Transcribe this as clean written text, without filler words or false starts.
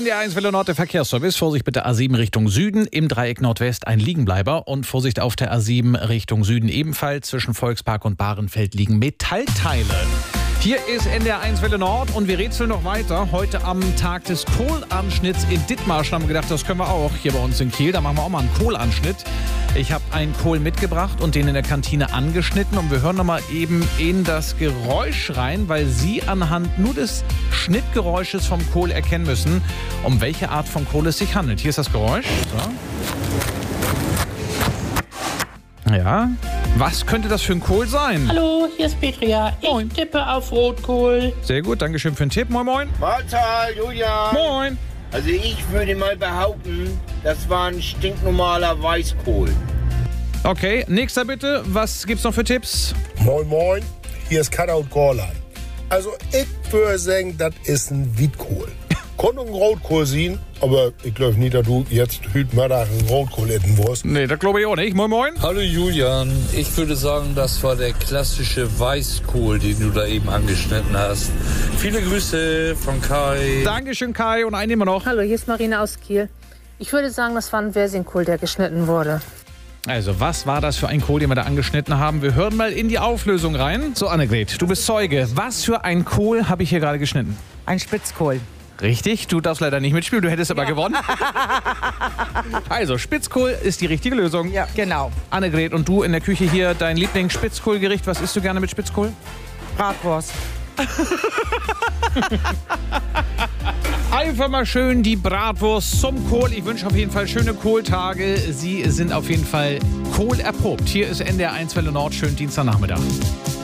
NDR1 Welle Nord, der Verkehrsservice. Vorsicht bitte A7 Richtung Süden, im Dreieck Nordwest ein Liegenbleiber. Und Vorsicht auf der A7 Richtung Süden ebenfalls. Zwischen Volkspark und Bahrenfeld liegen Metallteile. Hier ist NDR1 Welle Nord und wir rätseln noch weiter. Heute am Tag des Kohlanschnitts in Dithmarschen haben wir gedacht, das können wir auch hier bei uns in Kiel. Da machen wir auch mal einen Kohlanschnitt. Ich habe einen Kohl mitgebracht und den in der Kantine angeschnitten. Und wir hören noch mal eben in das Geräusch rein, weil Sie anhand nur des Schnittgeräusches vom Kohl erkennen müssen, um welche Art von Kohl es sich handelt. Hier ist das Geräusch. So. Ja. Was könnte das für ein Kohl sein? Hallo, hier ist Petria. Ich tippe auf Rotkohl. Sehr gut, danke schön für den Tipp. Moin, moin. Mahlzeit, Julian. Moin. Also ich würde mal behaupten, das war ein stinknormaler Weißkohl. Okay, nächster bitte. Was gibt's noch für Tipps? Moin, moin. Hier ist Cutout Gorlan. Also ich würde sagen, das ist ein Wietkohl. Kann ein Rotkohl sein, aber ich glaube nicht, dass du jetzt heute Mittag einen Rotkohl essen wirst. Nee, das glaube ich auch nicht. Moin, moin. Hallo Julian, ich würde sagen, das war der klassische Weißkohl, den du da eben angeschnitten hast. Viele Grüße von Kai. Dankeschön, Kai. Und einen nehmen wir noch. Hallo, hier ist Marina aus Kiel. Ich würde sagen, das war ein Versingkohl, der geschnitten wurde. Also, was war das für ein Kohl, den wir da angeschnitten haben? Wir hören mal in die Auflösung rein. So, Annegret, du bist Zeuge. Was für ein Kohl habe ich hier gerade geschnitten? Ein Spitzkohl. Richtig, du darfst leider nicht mitspielen, du hättest aber gewonnen. Also, Spitzkohl ist die richtige Lösung. Ja, genau. Annegret, und du in der Küche hier, dein Lieblings-Spitzkohlgericht, was isst du gerne mit Spitzkohl? Bratwurst. Einfach mal schön die Bratwurst zum Kohl. Ich wünsche auf jeden Fall schöne Kohltage. Sie sind auf jeden Fall kohlerprobt. Hier ist NDR1 Welle Nord. Schönen Dienstagnachmittag.